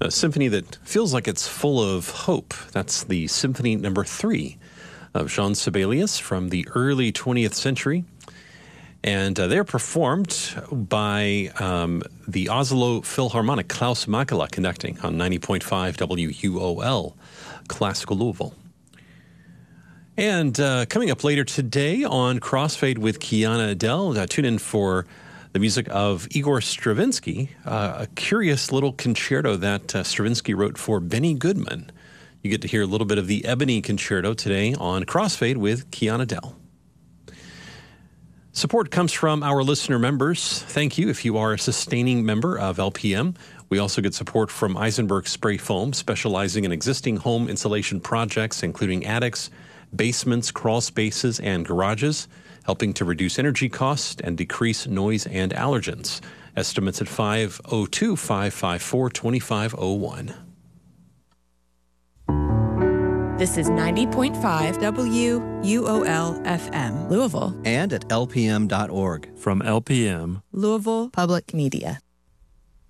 A symphony that feels like it's full of hope. That's the Symphony Number 3 of Jean Sibelius from the early 20th century. And they're performed by the Oslo Philharmonic, Klaus Makela conducting on 90.5 WUOL, Classical Louisville. And coming up later today on Crossfade with Kiana Adele, tune in for the music of Igor Stravinsky, a curious little concerto that Stravinsky wrote for Benny Goodman. You get to hear a little bit of the Ebony Concerto today on Crossfade with Kiana Adele. Support comes from our listener members. Thank you if you are a sustaining member of LPM. We also get support from Eisenberg Spray Foam, specializing in existing home insulation projects, including attics, basements, crawl spaces, and garages, helping to reduce energy costs and decrease noise and allergens. Estimates at 502-554-2501. This is 90.5 WUOL FM, Louisville. And at lpm.org. From LPM, Louisville Public Media.